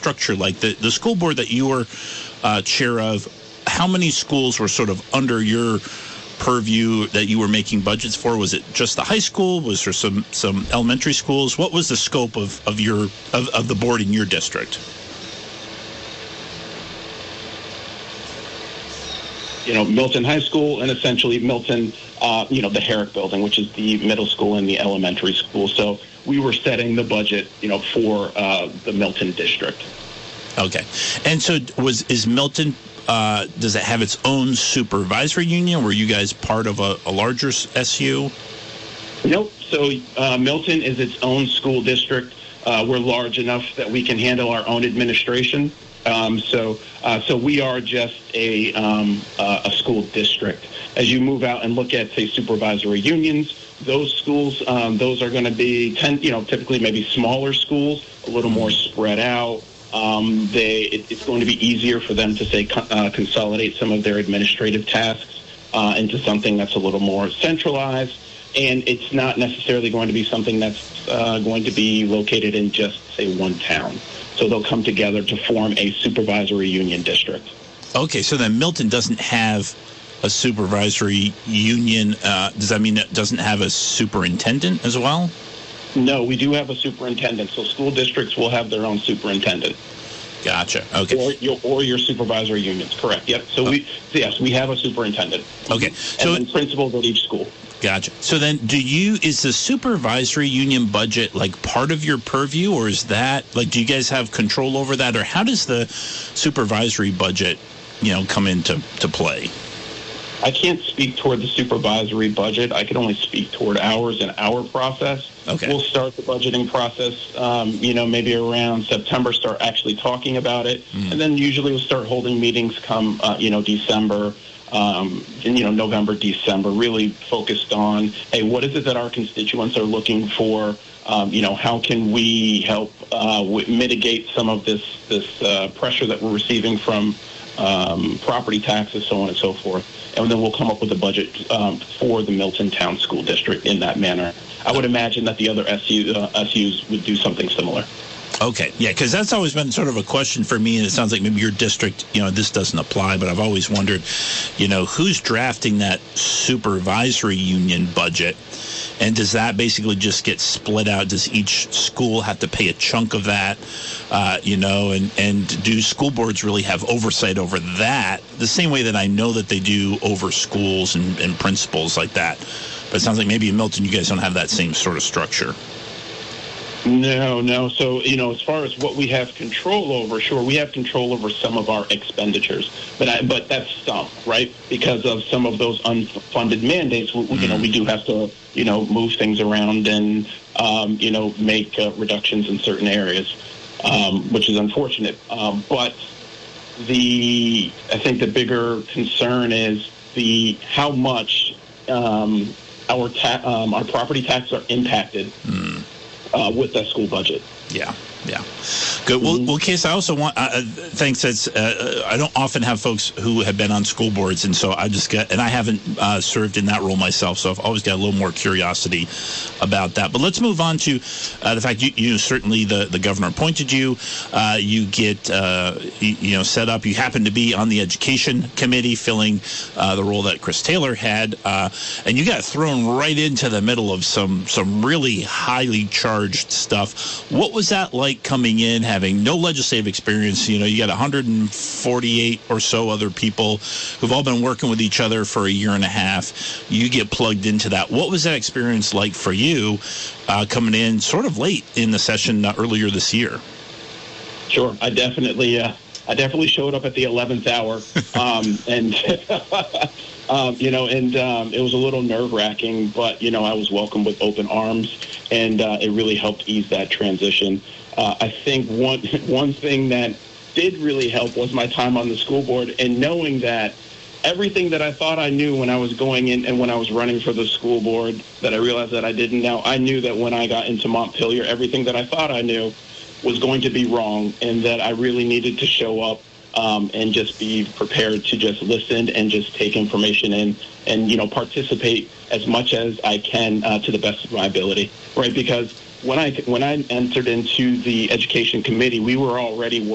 structure like? The school board that you were chair of, how many schools were sort of under your purview that you were making budgets for? Was it just the high school? Was there some elementary schools? What was the scope of the board in your district? Milton High School and essentially Milton, the Herrick building, which is the middle school and the elementary school. So we were setting the budget, for the Milton district. Okay. And so is Milton, does it have its own supervisory union? Were you guys part of a larger SU? Nope. So Milton is its own school district. We're large enough that we can handle our own administration. So we are just a school district. As you move out and look at, say, supervisory unions, those schools, those are going to be typically maybe smaller schools, a little more spread out. It's going to be easier for them to, say, consolidate some of their administrative tasks into something that's a little more centralized. And it's not necessarily going to be something that's going to be located in just, say, one town. So they'll come together to form a supervisory union district. Okay, so then Milton doesn't have a supervisory union. Does that mean it doesn't have a superintendent as well? No, we do have a superintendent. So school districts will have their own superintendent. Gotcha. Okay. Or your supervisory unions. Correct. Yep. So we have a superintendent. Okay. So and then principals at each school. Gotcha. So then is the supervisory union budget like part of your purview, or is that do you guys have control over that, or how does the supervisory budget, come into play? I can't speak toward the supervisory budget. I can only speak toward ours and our process. Okay. We'll start the budgeting process, maybe around September, start actually talking about it. And then usually we'll start holding meetings come, December, November, December, really focused on, hey, what is it that our constituents are looking for? How can we help mitigate some of this pressure that we're receiving from property taxes, so on and so forth. And then we'll come up with a budget for the Milton Town School District in that manner. I would imagine that the other SUs would do something similar. Okay, yeah, because that's always been sort of a question for me, and it sounds like maybe your district, this doesn't apply, but I've always wondered, who's drafting that supervisory union budget, and does that basically just get split out? Does each school have to pay a chunk of that, and do school boards really have oversight over that, the same way that I know that they do over schools and principals like that? But it sounds like maybe in Milton you guys don't have that same sort of structure. No. So, as far as what we have control over, sure, we have control over some of our expenditures, but that's some, right? Because of some of those unfunded mandates, we do have to, move things around and, make reductions in certain areas, which is unfortunate. But I think the bigger concern is how much our property taxes are impacted. With that school budget. Yeah. Good. Well, Case, I also want, thanks. I don't often have folks who have been on school boards, and so I haven't served in that role myself, so I've always got a little more curiosity about that. But let's move on to the fact you certainly the governor appointed you. You get set up. You happen to be on the education committee, filling the role that Chris Taylor had, and you got thrown right into the middle of some really highly charged stuff. What was that like coming in, having no legislative experience? You got 148 or so other people who've all been working with each other for a year and a half. You get plugged into that. What was that experience like for you coming in sort of late in the session earlier this year? Sure. I definitely showed up at the 11th hour, it was a little nerve-wracking, but, I was welcomed with open arms, and it really helped ease that transition. I think one thing that did really help was my time on the school board, and knowing that everything that I thought I knew when I was going in and when I was running for the school board that I realized that I didn't know, I knew that when I got into Montpelier, everything that I thought I knew was going to be wrong, and that I really needed to show up and just be prepared to just listen and just take information in and, participate as much as I can to the best of my ability, right? Because when I entered into the education committee, we were already